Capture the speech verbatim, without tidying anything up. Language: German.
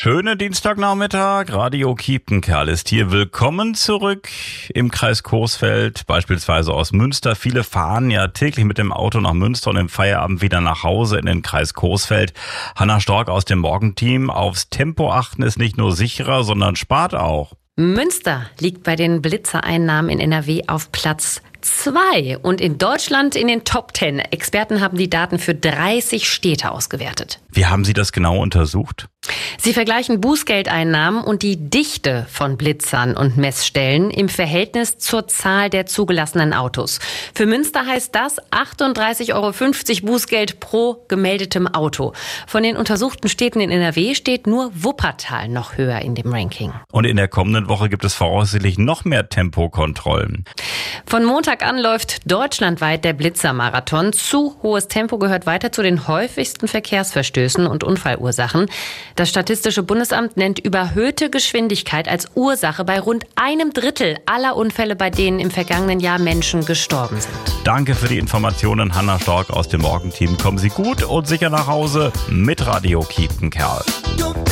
Schönen Dienstagnachmittag, Radio Kiepenkerl ist hier. Willkommen zurück im Kreis Coesfeld, beispielsweise aus Münster. Viele fahren ja täglich mit dem Auto nach Münster und im Feierabend wieder nach Hause in den Kreis Coesfeld. Hanna Stork aus dem Morgenteam. Aufs Tempo achten ist nicht nur sicherer, sondern spart auch. Münster liegt bei den Blitzereinnahmen in N R W auf Platz zwei und in Deutschland in den Top Ten. Experten haben die Daten für dreißig Städte ausgewertet. Wie haben Sie das genau untersucht? Sie vergleichen Bußgeldeinnahmen und die Dichte von Blitzern und Messstellen im Verhältnis zur Zahl der zugelassenen Autos. Für Münster heißt das achtunddreißig Euro fünfzig Bußgeld pro gemeldetem Auto. Von den untersuchten Städten in N R W steht nur Wuppertal noch höher in dem Ranking. Und in der kommenden Woche gibt es voraussichtlich noch mehr Tempokontrollen. Von Montag an läuft deutschlandweit der Blitzermarathon. Zu hohes Tempo gehört weiter zu den häufigsten Verkehrsverstößen und Unfallursachen. Das Statistische Bundesamt nennt überhöhte Geschwindigkeit als Ursache bei rund einem Drittel aller Unfälle, bei denen im vergangenen Jahr Menschen gestorben sind. Danke für die Informationen, Hanna Stork aus dem Morgenteam. Kommen Sie gut und sicher nach Hause mit Radio Kiepenkerl.